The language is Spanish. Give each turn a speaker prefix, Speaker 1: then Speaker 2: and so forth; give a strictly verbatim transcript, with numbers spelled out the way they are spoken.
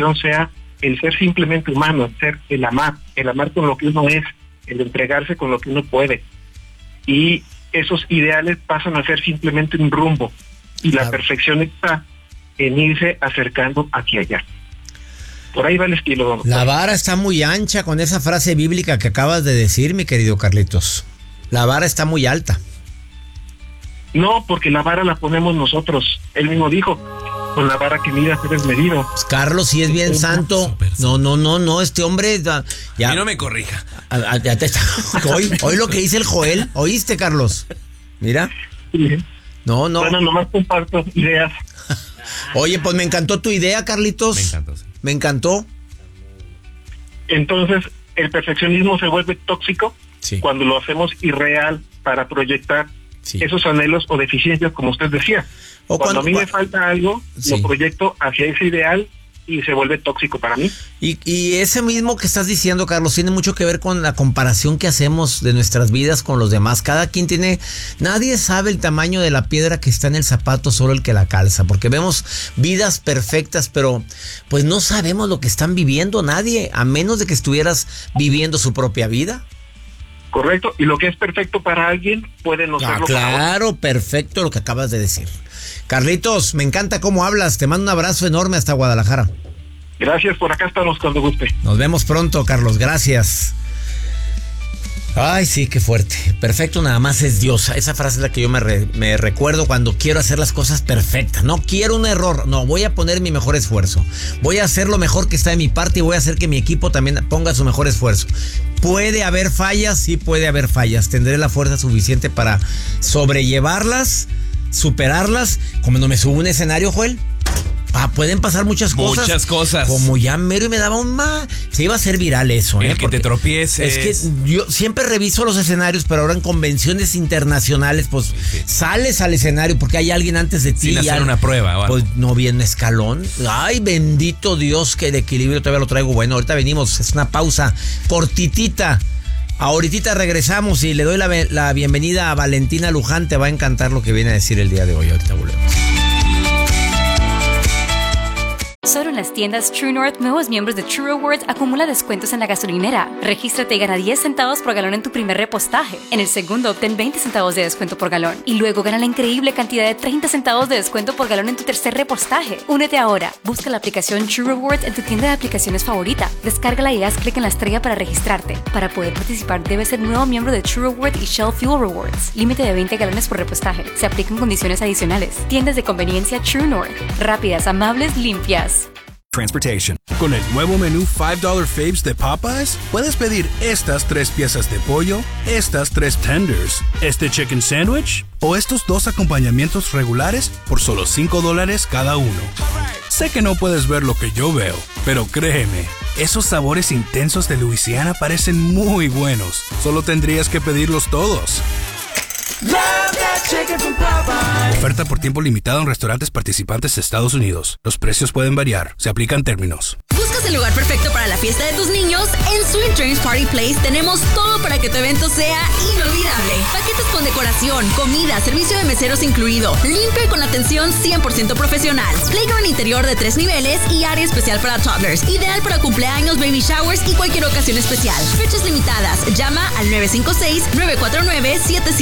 Speaker 1: perfección sea el ser simplemente humano, el ser, el amar, el amar con lo que uno es, el entregarse con lo que uno puede. Y esos ideales pasan a ser simplemente un rumbo. Y la perfección está en irse acercando hacia allá. Por ahí va el estilo, don
Speaker 2: La vara está muy ancha con esa frase bíblica que acabas de decir, mi querido Carlitos. La vara está muy alta.
Speaker 1: No, porque la vara la ponemos nosotros. Él mismo dijo, con la vara que miras eres medido.
Speaker 2: Pues Carlos, si es bien santo. No, no, no, no, este hombre ya.
Speaker 3: Y no me corrija.
Speaker 2: Ya, ya te está. Hoy, hoy lo que dice el Joel, ¿oíste, Carlos? Mira.
Speaker 1: Sí.
Speaker 2: No, no.
Speaker 1: Bueno, nomás comparto ideas.
Speaker 2: Oye, pues me encantó tu idea, Carlitos. Me encantó, sí. Me encantó.
Speaker 1: Entonces, el perfeccionismo se vuelve tóxico
Speaker 2: sí.
Speaker 1: cuando lo hacemos irreal para proyectar sí. esos anhelos o deficiencias, como usted decía. O cuando, cuando a mí me falta algo, sí. lo proyecto hacia ese ideal y se vuelve tóxico para mí.
Speaker 2: Y, y ese mismo que estás diciendo, Carlos, tiene mucho que ver con la comparación que hacemos de nuestras vidas con los demás. Cada quien tiene... Nadie sabe el tamaño de la piedra que está en el zapato, solo el que la calza. Porque vemos vidas perfectas, pero pues no sabemos lo que están viviendo nadie, a menos de que estuvieras viviendo su propia vida.
Speaker 1: Correcto, y lo que es perfecto para alguien puede no serlo
Speaker 2: ah, claro,
Speaker 1: para otro.
Speaker 2: Perfecto lo que acabas de decir. Carlitos, me encanta cómo hablas. Te mando un abrazo enorme hasta Guadalajara.
Speaker 1: Gracias, por acá estamos cuando guste.
Speaker 2: Nos vemos pronto, Carlos, gracias. Ay, sí, qué fuerte. Perfecto nada más es Dios. Esa frase es la que yo me, re, me recuerdo cuando quiero hacer las cosas perfectas. No quiero un error, no, voy a poner mi mejor esfuerzo. Voy a hacer lo mejor que está de mi parte y voy a hacer que mi equipo también ponga su mejor esfuerzo. ¿Puede haber fallas? Sí, puede haber fallas. Tendré la fuerza suficiente para sobrellevarlas, superarlas. Como no me subo a un escenario, Joel. Ah, pueden pasar muchas cosas.
Speaker 3: Muchas cosas.
Speaker 2: Como ya mero y me daba un más. Se iba a hacer viral eso, ¿eh?
Speaker 3: El que te tropieces.
Speaker 2: Es que yo siempre reviso los escenarios, pero ahora en convenciones internacionales, pues sí, sí. sales al escenario porque hay alguien antes de ti.
Speaker 3: Sin hacer
Speaker 2: al,
Speaker 3: una prueba, ¿vale?
Speaker 2: Pues no viene escalón. Ay, bendito Dios, que de equilibrio todavía lo traigo. Bueno, ahorita venimos. Es una pausa cortitita. Ahorita regresamos y le doy la, la bienvenida a Valentina Luján. Te va a encantar lo que viene a decir el día de hoy. Ahorita volvemos.
Speaker 4: Solo en las tiendas True North, nuevos miembros de True Rewards acumula descuentos en la gasolinera. Regístrate y gana diez centavos por galón en tu primer repostaje. En el segundo, obtén veinte centavos de descuento por galón. Y luego gana la increíble cantidad de treinta centavos de descuento por galón en tu tercer repostaje. Únete ahora. Busca la aplicación True Rewards en tu tienda de aplicaciones favorita. Descárgala y haz clic en la estrella para registrarte. Para poder participar, debes ser nuevo miembro de True Rewards y Shell Fuel Rewards. Límite de veinte galones por repostaje. Se aplican condiciones adicionales. Tiendas de conveniencia True North. Rápidas, amables, limpias.
Speaker 5: Transportation. Con el nuevo menú five dollar Faves de Popeyes, puedes pedir estas tres piezas de pollo, estas tres tenders, este chicken sandwich o estos dos acompañamientos regulares por solo cinco dólares cada uno. Sé que no puedes ver lo que yo veo, pero créeme, esos sabores intensos de Luisiana parecen muy buenos. Solo tendrías que pedirlos todos. Love that chicken from Popeyes. Oferta por tiempo limitado en restaurantes participantes de Estados Unidos. Los precios pueden variar. Se aplican términos.
Speaker 6: ¿Buscas el lugar perfecto para la fiesta de tus niños? En Sweet Dreams Party Place tenemos todo para que tu evento sea inolvidable. Paquetes con decoración, comida, servicio de meseros incluido, limpio y con atención cien por ciento profesional. Playground interior de tres niveles y área especial para toddlers. Ideal para cumpleaños, baby showers y cualquier ocasión especial. Fechas limitadas. Llama al nueve cinco seis, nueve cuatro nueve, siete siete